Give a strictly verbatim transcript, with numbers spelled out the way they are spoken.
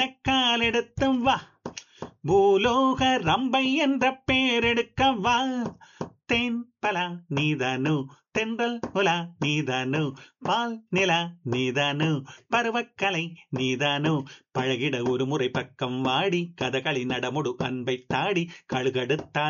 காலெடுத்தும் வா பூலோக ரம்பை என்ற பேரெடுக்க வா தேன் பலா நீதானு தென்றல் உலா நீதானு பால் நிலா நீதானு பருவக்கலை நீதானு பழகிட ஒரு முறை பக்கம் வாடி கதகளி நடமுடு அன்பை தாடி கழுகடுத்தால்